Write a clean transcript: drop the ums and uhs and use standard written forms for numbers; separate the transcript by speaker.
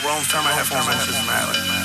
Speaker 1: Rome, turn my headphones on. This is mad.